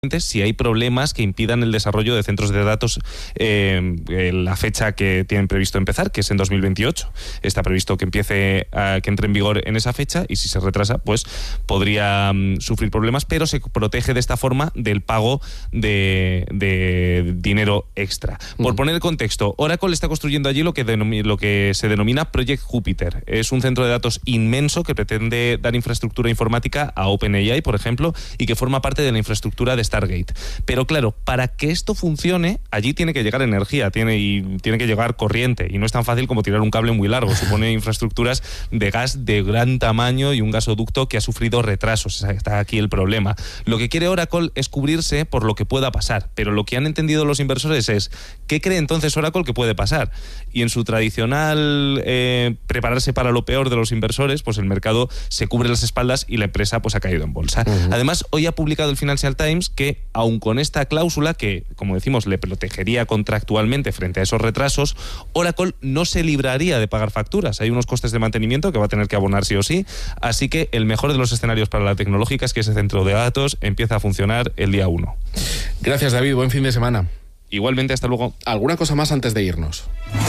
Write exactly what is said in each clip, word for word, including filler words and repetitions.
si hay problemas que impidan el desarrollo de centros de datos eh, en la fecha que tienen previsto empezar, que es en dos mil veintiocho. Está previsto que empiece a, que entre en vigor en esa fecha, y si se retrasa, pues podría um, sufrir problemas, pero se protege de esta forma del pago de, de dinero extra. Por mm. poner el contexto, Oracle está construyendo allí lo que, denom- lo que se denomina Project Jupiter. Es un centro de datos inmenso que pretende dar infraestructura informática a OpenAI, por ejemplo, y que forma parte de la infraestructura de Stargate. Pero claro, para que esto funcione, allí tiene que llegar energía, tiene, y tiene que llegar corriente, y no es tan fácil como tirar un cable muy largo. Supone infraestructuras de gas de gran tamaño y un gasoducto que ha sufrido retrasos. Está aquí el problema. Lo que quiere Oracle es cubrirse por lo que pueda pasar, pero lo que han entendido los inversores es ¿qué cree entonces Oracle que puede pasar? Y en su tradicional eh, prepararse para lo peor de los inversores, pues el mercado se cubre las espaldas y la empresa pues ha caído en bolsa. Uh-huh. Además, hoy ha publicado el Financial Times que que, aun con esta cláusula que, como decimos, le protegería contractualmente frente a esos retrasos, Oracle no se libraría de pagar facturas. Hay unos costes de mantenimiento que va a tener que abonar sí o sí, así que el mejor de los escenarios para la tecnológica es que ese centro de datos empieza a funcionar el día uno. Gracias, David. Buen fin de semana. Igualmente, hasta luego. ¿Alguna cosa más antes de irnos?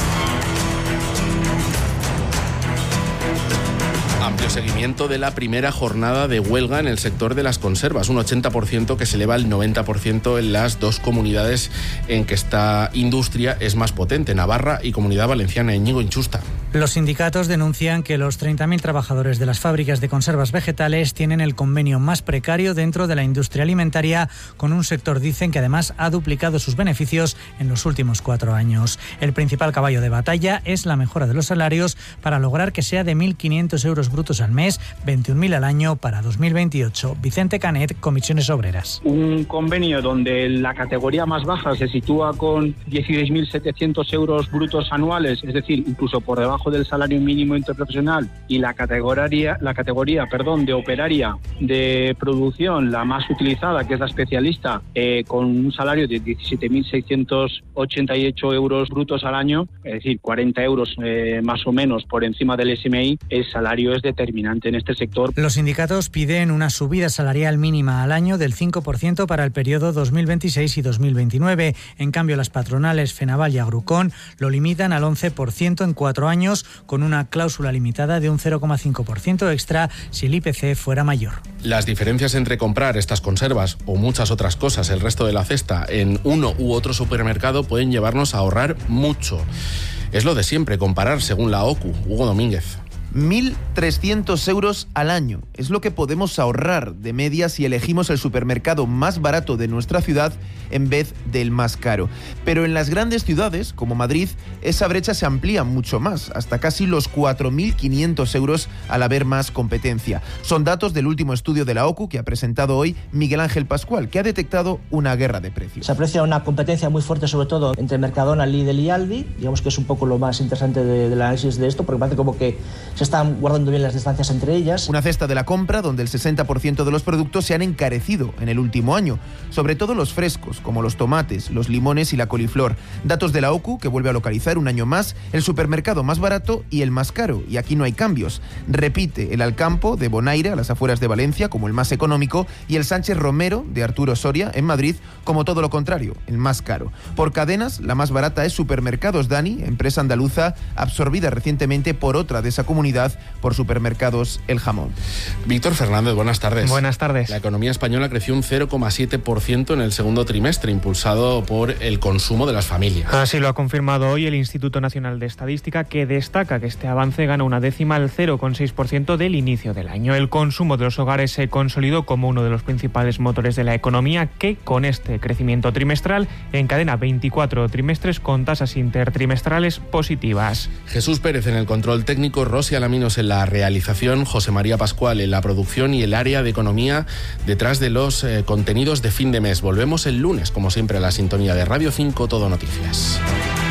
Amplio seguimiento de la primera jornada de huelga en el sector de las conservas, un ochenta por ciento que se eleva al noventa por ciento en las dos comunidades en que esta industria es más potente, Navarra y Comunidad Valenciana. Íñigo Inchusta. Los sindicatos denuncian que los treinta mil trabajadores de las fábricas de conservas vegetales tienen el convenio más precario dentro de la industria alimentaria, con un sector, dicen, que además ha duplicado sus beneficios en los últimos cuatro años. El principal caballo de batalla es la mejora de los salarios para lograr que sea de mil quinientos euros brutos al mes, veintiún mil al año para dos mil veintiocho. Vicente Canet, Comisiones Obreras. Un convenio donde la categoría más baja se sitúa con dieciséis mil setecientos euros brutos anuales, es decir, incluso por debajo del salario mínimo interprofesional, y la categoría, la categoría perdón, de operaria de producción, la más utilizada, que es la especialista, eh, con un salario de diecisiete mil seiscientos ochenta y ocho euros brutos al año, es decir, cuarenta euros eh, más o menos por encima del S M I, el salario es determinante en este sector. Los sindicatos piden una subida salarial mínima al año del cinco por ciento para el periodo dos mil veintiséis y dos mil veintinueve. En cambio, las patronales Fenaval y Agrucón lo limitan al once por ciento en cuatro años, con una cláusula limitada de un cero coma cinco por ciento extra si el I P C fuera mayor. Las diferencias entre comprar estas conservas o muchas otras cosas, el resto de la cesta, en uno u otro supermercado pueden llevarnos a ahorrar mucho. Es lo de siempre, comparar según la O C U. Hugo Domínguez. mil trescientos euros al año. Es lo que podemos ahorrar de media si elegimos el supermercado más barato de nuestra ciudad en vez del más caro. Pero en las grandes ciudades, como Madrid, esa brecha se amplía mucho más, hasta casi los cuatro mil quinientos euros al haber más competencia. Son datos del último estudio de la O C U que ha presentado hoy Miguel Ángel Pascual, que ha detectado una guerra de precios. Se aprecia una competencia muy fuerte, sobre todo entre Mercadona, Lidl y Aldi. Digamos que es un poco lo más interesante de, del análisis de esto, porque parece como que se están guardando bien las distancias entre ellas. Una cesta de la compra donde el sesenta por ciento de los productos se han encarecido en el último año, sobre todo los frescos, como los tomates, los limones y la coliflor. Datos de la O C U que vuelve a localizar un año más el supermercado más barato y el más caro, y aquí no hay cambios. Repite el Alcampo de Bonaire, a las afueras de Valencia, como el más económico, y el Sánchez Romero de Arturo Soria, en Madrid, como todo lo contrario, el más caro. Por cadenas, la más barata es Supermercados Dani, empresa andaluza absorbida recientemente por otra de esa comunidad, por Supermercados El Jamón. Víctor Fernández, buenas tardes. Buenas tardes. La economía española creció un cero coma siete por ciento en el segundo trimestre, impulsado por el consumo de las familias. Así lo ha confirmado hoy el Instituto Nacional de Estadística, que destaca que este avance gana una décima al cero coma seis por ciento del inicio del año. El consumo de los hogares se consolidó como uno de los principales motores de la economía, que con este crecimiento trimestral encadena veinticuatro trimestres con tasas intertrimestrales positivas. Jesús Pérez en el control técnico, Rosy Alaminos en la realización, José María Pascual en la producción y el área de economía detrás de los eh, contenidos de fin de mes. Volvemos el lunes, como siempre, a la sintonía de Radio cinco Todo Noticias.